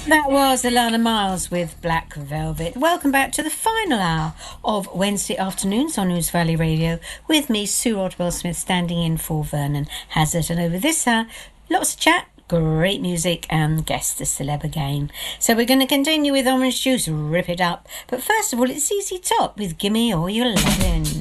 That was Alana Miles with Black Velvet. Welcome back to the final hour of Wednesday afternoons on News Valley Radio with me, Sue Rodwell Smith, standing in for Vernon Hazard. And over this hour, lots of chat, great music, and guess the celeb again. So we're going to continue with Orange Juice, Rip It Up. But first of all, it's ZZ Top with Gimme All Your Lovin'.